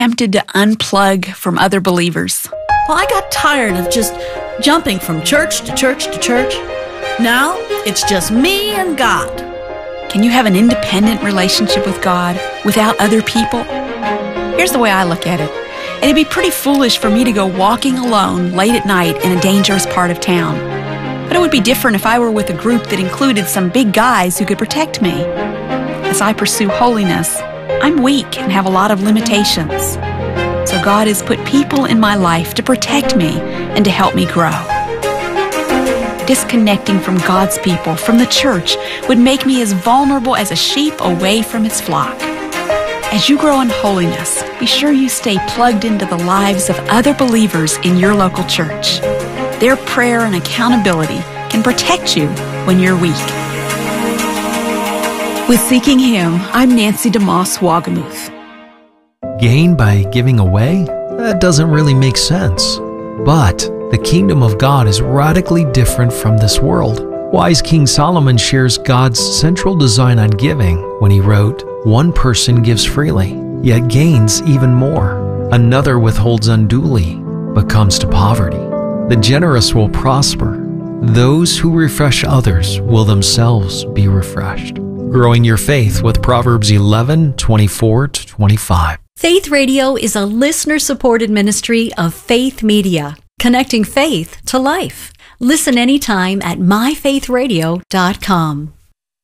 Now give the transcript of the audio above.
Tempted to unplug from other believers. Well, I got tired of just jumping from church to church to church. Now, it's just me and God. Can you have an independent relationship with God without other people? Here's the way I look at it. It'd be pretty foolish for me to go walking alone late at night in a dangerous part of town. But it would be different if I were with a group that included some big guys who could protect me. As I pursue holiness, I'm weak and have a lot of limitations. So God has put people in my life to protect me and to help me grow. Disconnecting from God's people, from the church, would make me as vulnerable as a sheep away from its flock. As you grow in holiness, be sure you stay plugged into the lives of other believers in your local church. Their prayer and accountability can protect you when you're weak. With Seeking Him, I'm Nancy DeMoss Wagamuth. Gain by giving away? That doesn't really make sense. But the kingdom of God is radically different from this world. Wise King Solomon shares God's central design on giving when he wrote, "One person gives freely, yet gains even more. Another withholds unduly, but comes to poverty. The generous will prosper. Those who refresh others will themselves be refreshed." Growing your faith with Proverbs 11:24-25. Faith Radio is a listener-supported ministry of Faith Media, connecting faith to life. Listen anytime at myfaithradio.com.